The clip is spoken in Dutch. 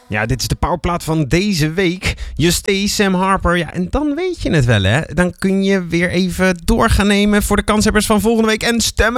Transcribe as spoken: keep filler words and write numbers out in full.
Ja, dit is de powerplaat van deze week. Justee, Sam Harper. Ja, en dan weet je het wel, hè. Dan kun je weer even door gaan nemen voor de kanshebbers van volgende week en stemmen.